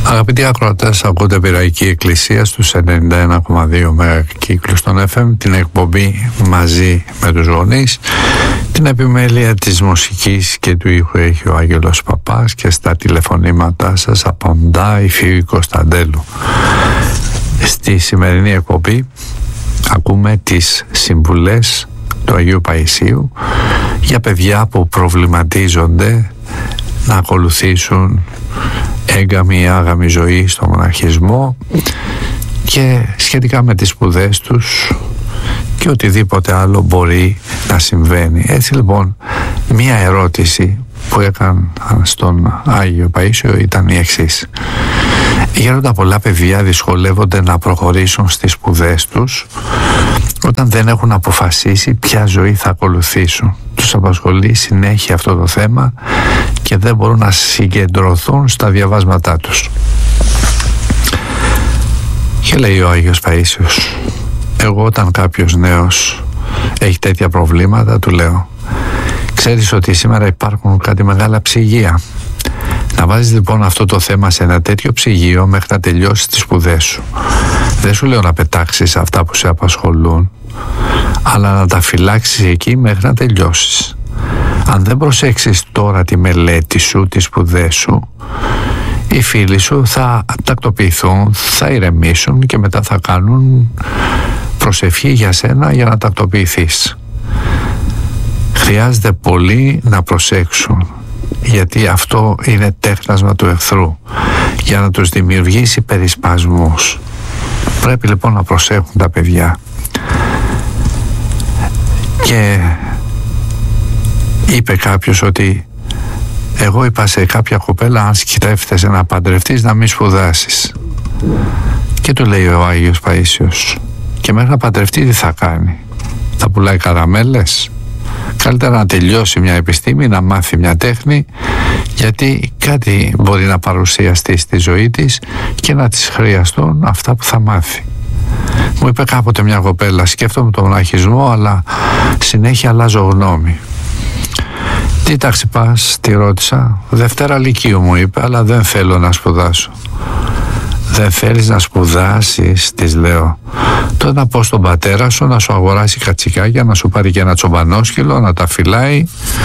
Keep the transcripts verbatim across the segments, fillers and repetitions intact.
Αγαπητοί ακροατές, ακούτε Πειραϊκή Εκκλησία στους ενενήντα ένα κόμμα δύο μεγακύκλους των εφ εμ, την εκπομπή Μαζί με τους Γονείς. Την επιμέλεια της μουσικής και του ήχου έχει ο Άγγελος Παπάς και στα τηλεφωνήματά σας απαντά η Φίβη Κωνσταντέλου. Στη σημερινή εκπομπή ακούμε τις συμβουλές του Αγίου Παϊσίου για παιδιά που προβληματίζονται να ακολουθήσουν έγκαμη ή άγαμη ζωή στο μοναχισμό και σχετικά με τις σπουδές τους και οτιδήποτε άλλο μπορεί να συμβαίνει. Έτσι λοιπόν, μία ερώτηση που έκανα στον Άγιο Παΐσιο ήταν η εξής: Γέροντα, πολλά παιδιά δυσκολεύονται να προχωρήσουν στις σπουδές τους όταν δεν έχουν αποφασίσει ποια ζωή θα ακολουθήσουν. Τους απασχολεί συνέχεια αυτό το θέμα και δεν μπορούν να συγκεντρωθούν στα διαβάσματά τους. Και λέει ο Άγιος Παΐσιος, εγώ όταν κάποιος νέος έχει τέτοια προβλήματα του λέω, ξέρεις ότι σήμερα υπάρχουν κάτι μεγάλα ψυγεία. Να βάζεις λοιπόν αυτό το θέμα σε ένα τέτοιο ψυγείο μέχρι να τελειώσεις τις σπουδές σου. Δεν σου λέω να πετάξεις αυτά που σε απασχολούν, αλλά να τα φυλάξεις εκεί μέχρι να τελειώσεις. Αν δεν προσέξεις τώρα τη μελέτη σου, τις σπουδές σου, οι φίλοι σου θα τακτοποιηθούν, θα ηρεμήσουν και μετά θα κάνουν προσευχή για σένα για να τακτοποιηθείς. Χρειάζεται πολύ να προσέξουν, γιατί αυτό είναι τέχνασμα του εχθρού για να τους δημιουργήσει περισπασμούς. Πρέπει λοιπόν να προσέχουν τα παιδιά. Και είπε κάποιος ότι εγώ είπα σε κάποια κοπέλα, αν σκητεύτεσαι να παντρευτείς, να μην σπουδάσεις. Και του λέει ο Άγιος Παΐσιος, και μέχρι να παντρευτεί τι θα κάνει? Θα πουλάει καραμέλες? Καλύτερα να τελειώσει μια επιστήμη, να μάθει μια τέχνη, γιατί κάτι μπορεί να παρουσιαστεί στη ζωή της και να της χρειαστούν αυτά που θα μάθει. Μου είπε κάποτε μια κοπέλα, σκέφτομαι τον μοναχισμό, αλλά συνέχεια αλλάζω γνώμη. Τι τάξη πας? Τη ρώτησα. Δευτέρα λυκείου μου είπε, αλλά δεν θέλω να σπουδάσω. Δεν θέλεις να σπουδάσεις? Της λέω. Τότε να πω στον πατέρα σου να σου αγοράσει κατσικάκια, να σου πάρει και ένα τσομπανόσκυλο, να τα φυλάει,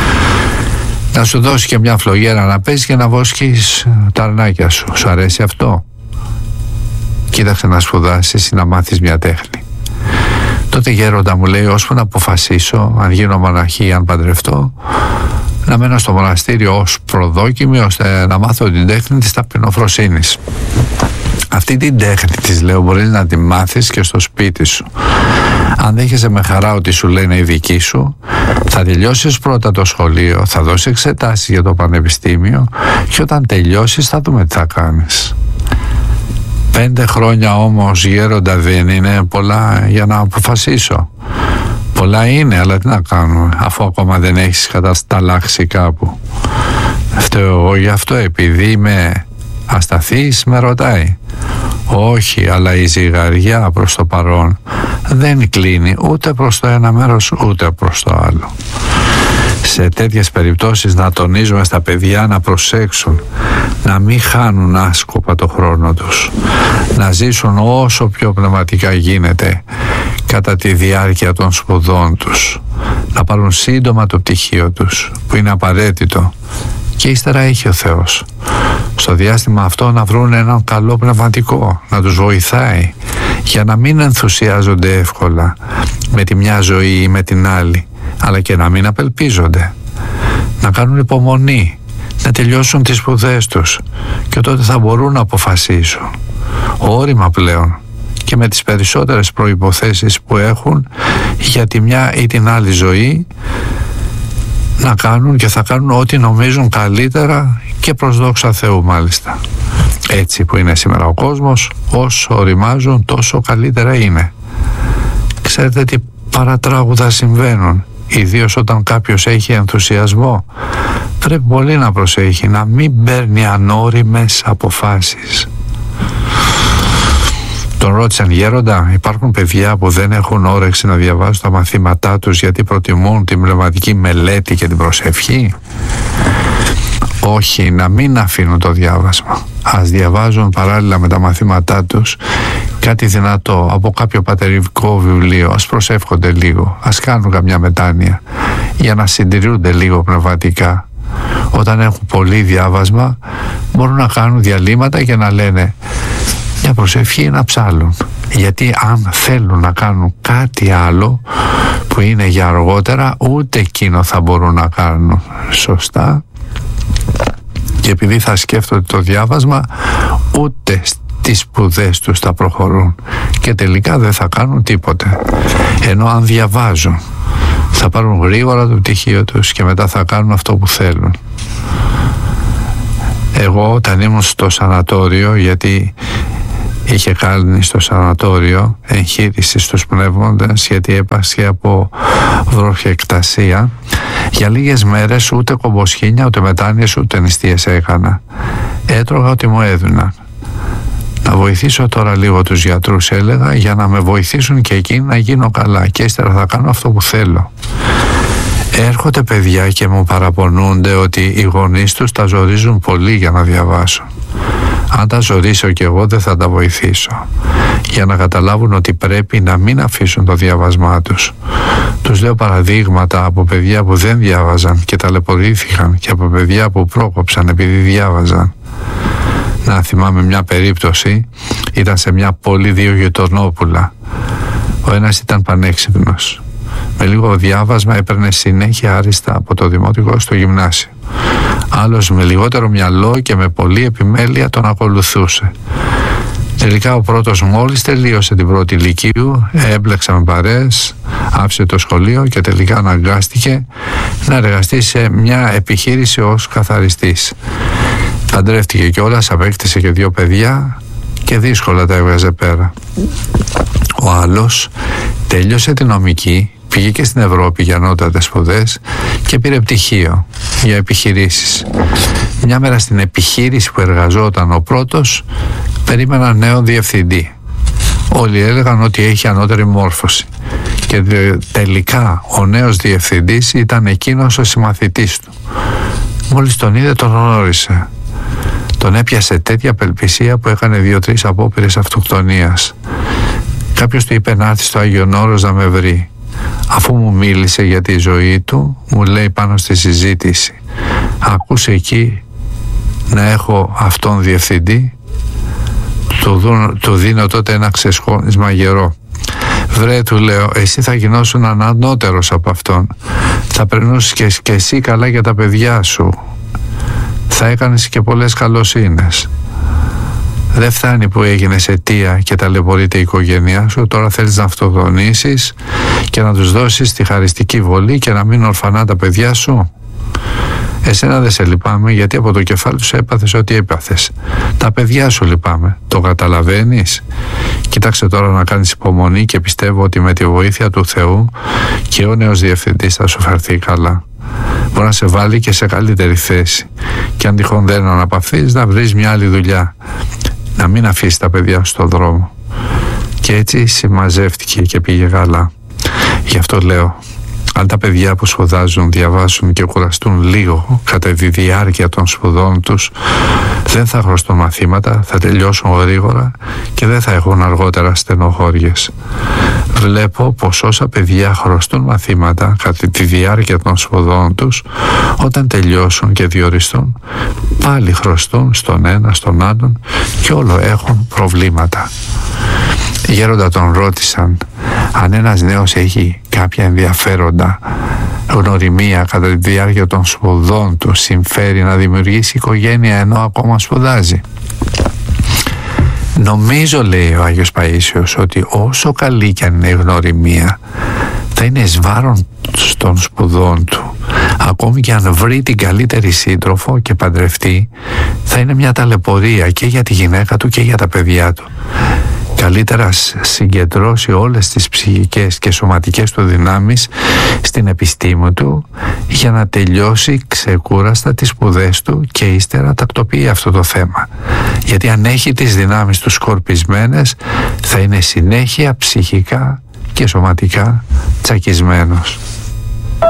να σου δώσει και μια φλογέρα να παίζει και να βόσκεις τα αρνάκια σου. Σου αρέσει αυτό? Κοίταξε να σπουδάσεις ή να μάθεις μια τέχνη. Τότε γέροντα μου λέει, ώσπου να αποφασίσω αν γίνω μοναχή ή αν παντρευτώ, να μένω στο μοναστήριο ως προδόκιμη, ώστε να μάθω την τέχνη της ταπεινοφροσύνης. Αυτή την τέχνη της, λέω, μπορείς να τη μάθεις και στο σπίτι σου. Αν δέχεσαι με χαρά ότι σου λένε η δική σου, θα τελειώσεις πρώτα το σχολείο, θα δώσεις εξετάσεις για το πανεπιστήμιο και όταν τελειώσεις θα δούμε τι θα κάνεις. Πέντε χρόνια όμως, γέροντα, δεν είναι πολλά για να αποφασίσω? Πολλά είναι, αλλά τι να κάνουμε, αφού ακόμα δεν έχεις κατασταλάξει κάπου. Φταίω εγώ γι' αυτό, επειδή είμαι ασταθής, με ρωτάει? Όχι, αλλά η ζυγαριά προς το παρόν δεν κλείνει ούτε προς το ένα μέρος ούτε προς το άλλο. Σε τέτοιες περιπτώσεις να τονίζουμε στα παιδιά να προσέξουν, να μην χάνουν άσκοπα το χρόνο τους, να ζήσουν όσο πιο πνευματικά γίνεται κατά τη διάρκεια των σπουδών τους, να πάρουν σύντομα το πτυχίο τους που είναι απαραίτητο και ύστερα έχει ο Θεός στο διάστημα αυτό να βρουν έναν καλό πνευματικό να τους βοηθάει για να μην ενθουσιάζονται εύκολα με τη μια ζωή ή με την άλλη, αλλά και να μην απελπίζονται, να κάνουν υπομονή, να τελειώσουν τις σπουδές τους και τότε θα μπορούν να αποφασίσουν όρημα πλέον και με τις περισσότερες προϋποθέσεις που έχουν για τη μια ή την άλλη ζωή, να κάνουν και θα κάνουν ό,τι νομίζουν καλύτερα και προς δόξα Θεού μάλιστα. Έτσι που είναι σήμερα ο κόσμος, όσο οριμάζουν τόσο καλύτερα είναι. Ξέρετε τι παρατράγουδα συμβαίνουν, ιδίως όταν κάποιος έχει ενθουσιασμό. Πρέπει πολύ να προσέχει, να μην παίρνει ανώριμες αποφάσεις. Τον ρώτησαν, γέροντα, υπάρχουν παιδιά που δεν έχουν όρεξη να διαβάσουν τα μαθήματά τους γιατί προτιμούν την πνευματική μελέτη και την προσευχή? Όχι, να μην αφήνουν το διάβασμα. Ας διαβάζουν παράλληλα με τα μαθήματά τους κάτι δυνατό από κάποιο πατερικό βιβλίο. Ας προσεύχονται λίγο, ας κάνουν καμιά μετάνοια για να συντηρούνται λίγο πνευματικά. Όταν έχουν πολύ διάβασμα μπορούν να κάνουν διαλύματα και να λένε μια προσευχή, να ψάλουν. Γιατί αν θέλουν να κάνουν κάτι άλλο που είναι για αργότερα, ούτε εκείνο θα μπορούν να κάνουν σωστά, και επειδή θα σκέφτονται το διάβασμα, ούτε στις σπουδές τους θα προχωρούν και τελικά δεν θα κάνουν τίποτε. Ενώ αν διαβάζουν θα πάρουν γρήγορα το πτυχίο τους και μετά θα κάνουν αυτό που θέλουν. Εγώ όταν ήμουν στο σανατόριο, γιατί είχε κάνει στο σανατόριο εγχείρηση στους πνεύμοντες, γιατί έπασχε από βροχεκτασία, για λίγες μέρες ούτε κομποσχήνια, ούτε μετάνοιες, ούτε νηστείες έκανα. Έτρωγα ό,τι μου έδιναν. Να βοηθήσω τώρα λίγο τους γιατρούς, έλεγα, για να με βοηθήσουν και εκείνοι να γίνω καλά και ύστερα θα κάνω αυτό που θέλω. Έρχονται παιδιά και μου παραπονούνται ότι οι γονείς τους τα ζορίζουν πολύ για να διαβάσουν. Αν τα ζωρίσω κι εγώ δεν θα τα βοηθήσω, για να καταλάβουν ότι πρέπει να μην αφήσουν το διάβασμά τους. Τους λέω παραδείγματα από παιδιά που δεν διάβαζαν και ταλαιπωρήθηκαν και από παιδιά που πρόκοψαν επειδή διάβαζαν. Να θυμάμαι μια περίπτωση, ήταν σε μια πόλη δύο γειτονόπουλα. Ο ένας ήταν πανέξυπνος. Με λίγο διάβασμα έπαιρνε συνέχεια άριστα από το δημοτικό στο γυμνάσιο. Άλλος με λιγότερο μυαλό και με πολλή επιμέλεια τον ακολουθούσε. Τελικά ο πρώτος μόλις τελείωσε την πρώτη ηλικίου, έμπλεξε με παρέες, άφησε το σχολείο και τελικά αναγκάστηκε να εργαστεί σε μια επιχείρηση ως καθαριστής. Παντρεύτηκε κιόλας, απέκτησε και δύο παιδιά και δύσκολα τα έβγαζε πέρα. Ο άλλος τέλειωσε την νομική, πήγε και στην Ευρώπη για ανώτατες σπουδές και πήρε πτυχίο για επιχειρήσεις. Μια μέρα στην επιχείρηση που εργαζόταν ο πρώτος περίμεναν νέο διευθυντή. Όλοι έλεγαν ότι έχει ανώτερη μόρφωση και τελικά ο νέος διευθυντής ήταν εκείνος ο συμμαθητής του. Μόλις τον είδε τον γνώρισε. Τον έπιασε τέτοια απελπισία που έκανε δύο-τρεις απόπειρες αυτοκτονίας. Κάποιος του είπε να έρθει στο Άγιον Όρος να με βρει. Αφού μου μίλησε για τη ζωή του, μου λέει πάνω στη συζήτηση, ακούσε εκεί να έχω αυτόν διευθυντή, του, δουν, του δίνω τότε ένα ξεσχόνισμα γερό. Βρε, του λέω, εσύ θα γινώσουν ανώτερος από αυτόν, θα περνούσες και, και εσύ καλά για τα παιδιά σου, θα έκανες και πολλές καλοσύνες. Δεν φτάνει που έγινες αιτία και ταλαιπωρείται η οικογένειά σου, τώρα θέλεις να αυτοκτονήσεις και να τους δώσεις τη χαριστική βολή και να μείνουν ορφανά τα παιδιά σου. Εσένα δεν σε λυπάμαι, γιατί από το κεφάλι σου έπαθες ό,τι έπαθες. Τα παιδιά σου λυπάμαι. Το καταλαβαίνεις? Κοίταξε τώρα να κάνεις υπομονή και πιστεύω ότι με τη βοήθεια του Θεού και ο νέος διευθυντής θα σου φερθεί καλά. Μπορεί να σε βάλει και σε καλύτερη θέση και αν τυχόν δεν αναπαυθείς να βρεις μια άλλη δουλειά. Να μην αφήσεις τα παιδιά σου στον δρόμο. Και έτσι συμμαζεύτηκε και πήγε καλά. Γι' αυτό λέω, αν τα παιδιά που σπουδάζουν, διαβάσουν και κουραστούν λίγο κατά τη διάρκεια των σπουδών τους, δεν θα χρωστούν μαθήματα, θα τελειώσουν γρήγορα και δεν θα έχουν αργότερα στενοχώριες. Βλέπω πως όσα παιδιά χρωστούν μαθήματα κατά τη διάρκεια των σπουδών τους, όταν τελειώσουν και διοριστούν, πάλι χρωστούν στον ένα, στον άλλον και όλο έχουν προβλήματα. Γέροντα τον ρώτησαν αν ένας νέος έχει κάποια ενδιαφέροντα γνωριμία κατά τη διάρκεια των σπουδών του, συμφέρει να δημιουργήσει οικογένεια ενώ ακόμα σπουδάζει. Νομίζω, λέει ο Άγιος Παΐσιος, ότι όσο καλή κι αν είναι η γνωριμία, θα είναι εις βάρον των σπουδών του. Ακόμη και αν βρει την καλύτερη σύντροφο και παντρευτεί, θα είναι μια ταλαιπωρία και για τη γυναίκα του και για τα παιδιά του. Καλύτερα συγκεντρώσει όλες τις ψυχικές και σωματικές του δυνάμεις στην επιστήμη του για να τελειώσει ξεκούραστα τις σπουδές του και ύστερα τακτοποιεί αυτό το θέμα. Γιατί αν έχει τις δυνάμεις του σκορπισμένες, θα είναι συνέχεια ψυχικά και σωματικά τσακισμένος.